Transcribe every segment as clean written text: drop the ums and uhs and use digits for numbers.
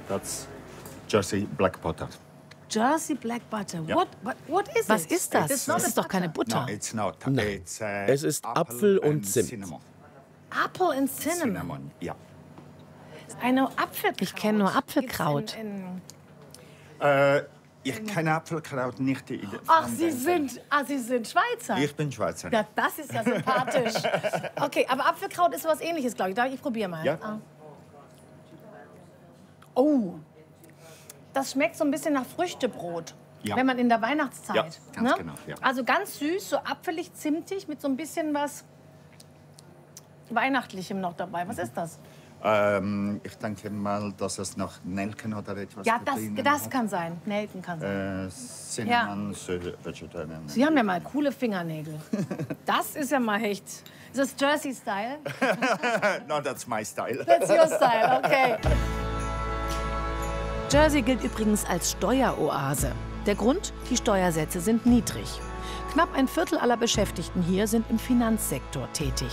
That's Jersey Black Butter. Jersey Black Butter. Ja. What is it? Was ist das? It's not Das ist doch keine Butter. No, it's not. Nein, It's, es ist Apfel und Zimt. Cinnamon. Apple and cinnamon. Cinnamon, ja. I know Apfelkraut. Ich kenne nur Apfelkraut. Ich kenne Apfelkraut nicht. Ach, Sie sind Schweizer. Ich bin Schweizer. Ja, das ist ja sympathisch. Okay, aber Apfelkraut ist was Ähnliches, glaube ich. Ich probiere mal. Ja. Ah. Oh, das schmeckt so ein bisschen nach Früchtebrot. Ja. Wenn man in der Weihnachtszeit. Ja, ganz genau, ja. Also ganz süß, so apfelig, zimtig, mit so ein bisschen was Weihnachtlichem noch dabei. Was ist das? Ich denke mal, dass es nach Nelken oder etwas Ja, drin das hat. kann sein. Nelken kann sein. Cinnamon, Vegetarian. Sie haben ja mal coole Fingernägel. Das ist ja mal echt. Ist das Jersey-Style? No, that's my style. That's your style, okay. Jersey gilt übrigens als Steueroase. Der Grund? Die Steuersätze sind niedrig. Knapp ein Viertel aller Beschäftigten hier sind im Finanzsektor tätig.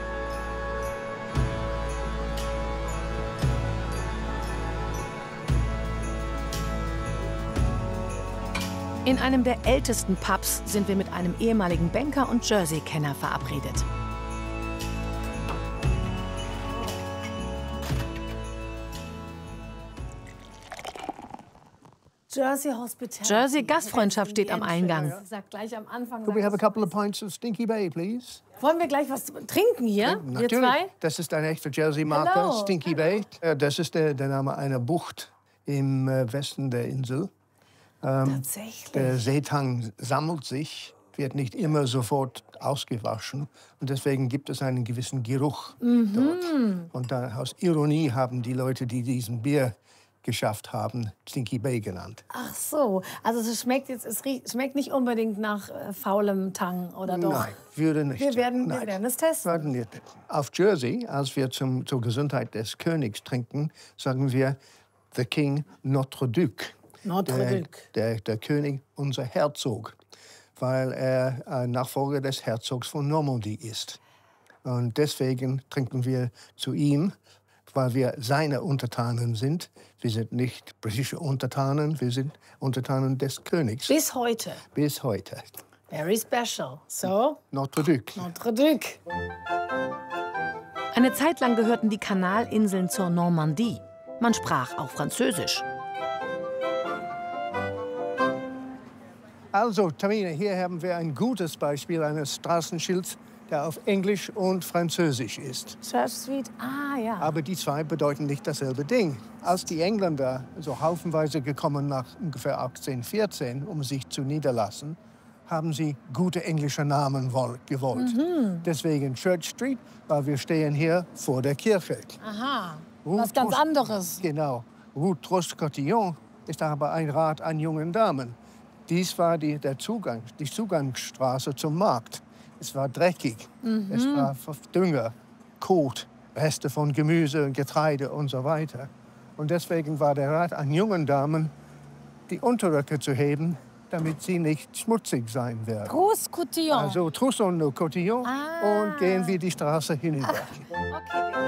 In einem der ältesten Pubs sind wir mit einem ehemaligen Banker und Jersey-Kenner verabredet. Jersey Hospitality. Jersey Gastfreundschaft steht am Eingang. Sag gleich am Anfang. Could we have a couple of pints of Stinky Bay, please? Wollen wir gleich was trinken hier? Wir Natürlich. zwei? Das ist ein echter Jersey-Marke, Hello. Stinky Bay. Das ist der Name einer Bucht im Westen der Insel. Tatsächlich. Der Seetang sammelt sich, wird nicht immer sofort ausgewaschen. Und deswegen gibt es einen gewissen Geruch dort. Und aus Ironie haben die Leute, die diesen Bier geschafft haben, Stinky Bay genannt. Ach so, also es schmeckt schmeckt nicht unbedingt nach faulem Tang, oder doch? Nein, würde nicht. Wir werden Nein. es testen. Werden wir testen. Auf Jersey, als wir zur Gesundheit des Königs trinken, sagen wir The King Notre Duc. Notre Duc. Der König, unser Herzog, weil er ein Nachfolger des Herzogs von Normandie ist. Und deswegen trinken wir zu ihm, weil wir seine Untertanen sind. Wir sind nicht britische Untertanen, wir sind Untertanen des Königs. Bis heute. Bis heute. Very special. So, Notre Duc. Notre Duc. Eine Zeit lang gehörten die Kanalinseln zur Normandie. Man sprach auch Französisch. Also, Tamina, hier haben wir ein gutes Beispiel eines Straßenschilds, der auf Englisch und Französisch ist. Church Street. Ah, ja. Aber die zwei bedeuten nicht dasselbe Ding. Als die Engländer so haufenweise gekommen nach ungefähr 1814, um sich zu niederlassen, haben sie gute englische Namen gewollt. Deswegen Church Street, weil wir stehen hier vor der Kirche. Aha. Rue Was ganz Trus- anderes. Genau. Rue Troscotillon ist aber ein Rat an jungen Damen. Dies war die Zugangsstraße zum Markt. Es war dreckig, es war Dünger, Kot, Reste von Gemüse und Getreide und so weiter. Und deswegen war der Rat an jungen Damen, die Unterröcke zu heben, damit sie nicht schmutzig sein werden. Groß Cotillon. Also Trousseau Cotillon und gehen wir die Straße hinüber. Okay.